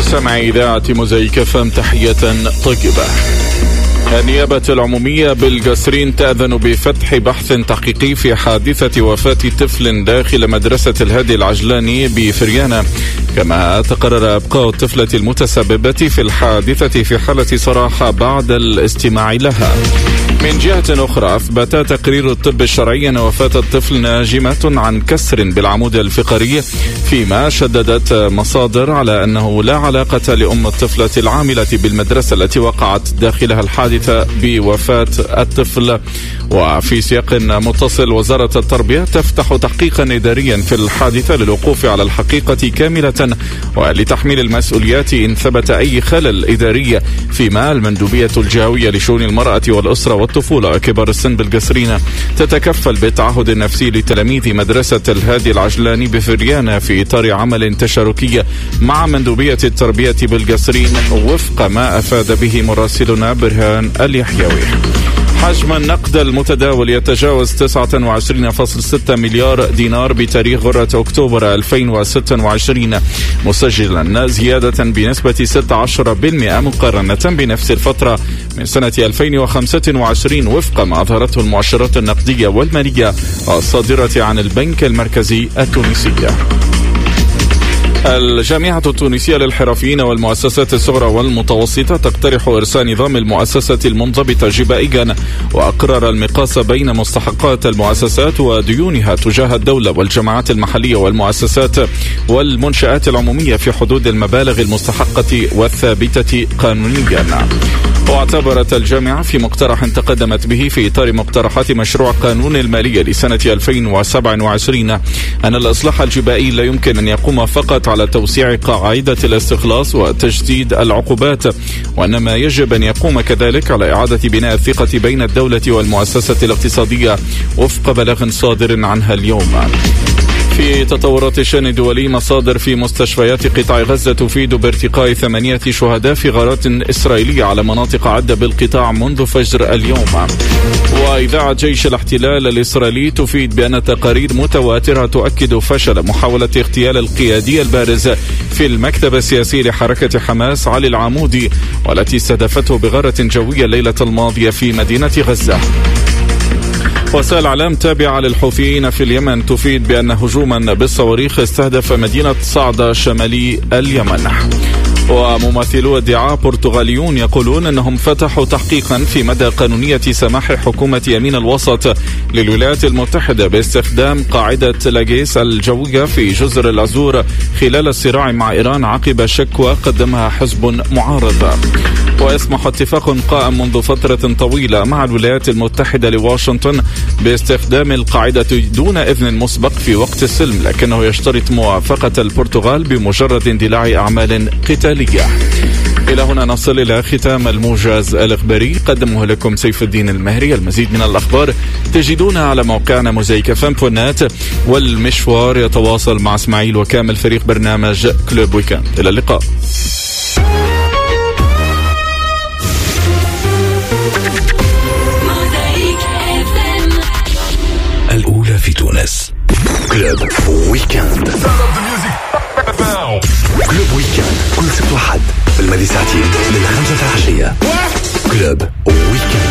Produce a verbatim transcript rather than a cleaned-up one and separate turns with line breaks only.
مستمعي إذاعة موزايك اف ام، تحية طيبة. النيابة العمومية بالقصرين تأذن بفتح بحث تحقيقي في حادثة وفاة طفل داخل مدرسة الهادي العجلاني بفريانة، كما تقرر إبقاء الطفلة المتسببة في الحادثة في حالة صراحة بعد الاستماع لها. من جهة أخرى، أثبت تقرير الطب الشرعي أن وفاة الطفل ناجمة عن كسر بالعمود الفقري، فيما شددت مصادر على أنه لا علاقة لأم الطفلة العاملة بالمدرسة التي وقعت داخلها الحادثة بوفاة الطفل. وفي سياق متصل، وزارة التربية تفتح تحقيقا إداريا في الحادثة للوقوف على الحقيقة كاملة ولتحميل المسؤوليات إن ثبت أي خلل إداري، فيما المندوبية الجهوية لشؤون المرأة والأسرة والطفولة وكبار السن بالقصرين تتكفل بالتعهد النفسي لتلاميذ مدرسة الهادي العجلاني بفريانة في إطار عمل تشاركي مع مندوبية التربية بالقصرين، وفق ما أفاد به مراسلنا برهان اليحيوي. حجم النقد المتداول يتجاوز تسعة وعشرين فاصلة ستة مليار دينار بتاريخ غرة أكتوبر ألفين وستة وعشرين، مسجلا زيادة بنسبة ستة عشر بالمئة مقارنة بنفس الفترة من سنة ألفين وخمسة وعشرين، وفق ما أظهرته المؤشرات النقدية والمالية الصادرة عن البنك المركزي التونسي. الجامعة التونسية للحرفيين والمؤسسات الصغرى والمتوسطة تقترح إرساء نظام المؤسسة المنضبطة جبائيا، وأقرر المقاس بين مستحقات المؤسسات وديونها تجاه الدولة والجماعات المحلية والمؤسسات والمنشآت العمومية في حدود المبالغ المستحقة والثابتة قانونيا. واعتبرت الجامعة في مقترح تقدمت به في إطار مقترحات مشروع قانون المالية لسنة ألفين وسبعة وعشرين أن الإصلاح الجبائي لا يمكن أن يقوم فقط على توسيع قاعدة الاستخلاص وتجديد العقوبات، وإنما يجب أن يقوم كذلك على إعادة بناء الثقة بين الدولة والمؤسسة الاقتصادية، وفق بلاغ صادر عنها اليوم. في تطورات الشأن الدولي، مصادر في مستشفيات قطاع غزة تفيد بارتقاء ثمانية شهداء في غارات إسرائيلية على مناطق عدة بالقطاع منذ فجر اليوم. وإذاعة جيش الاحتلال الإسرائيلي تفيد بأن تقارير متواترة تؤكد فشل محاولة اغتيال القيادي البارز في المكتب السياسي لحركة حماس علي العمودي، والتي استهدفته بغارة جوية الليلة الماضية في مدينة غزة. وسائل إعلام تابعة للحوثيين في اليمن تفيد بأن هجوما بالصواريخ استهدف مدينة صعدة شمالي اليمن. وممثلو الدعاء برتغاليون يقولون أنهم فتحوا تحقيقا في مدى قانونية سماح حكومة يمين الوسط للولايات المتحدة باستخدام قاعدة لاجيس الجوية في جزر الأزور خلال الصراع مع إيران عقب شكوى قدمها حزب معارض. ويسمح اتفاق قائم منذ فترة طويلة مع الولايات المتحدة لواشنطن باستخدام القاعدة دون إذن مسبق في وقت السلم، لكنه يشترط موافقة البرتغال بمجرد اندلاع أعمال قتالية. إلى هنا نصل إلى ختام الموجز الإخباري، قدمه لكم سيف الدين المهري. المزيد من الأخبار تجدونها على موقعنا موزايك اف ام دوت نت، والمشوار يتواصل مع اسماعيل وكامل فريق برنامج كلوب ويكند. إلى اللقاء.
الأولى في تونس. كلوب ويكند. كلوب ويكند كل سبت وحد بالماضي ساعتين للخمسة العشية. كلوب ويكند.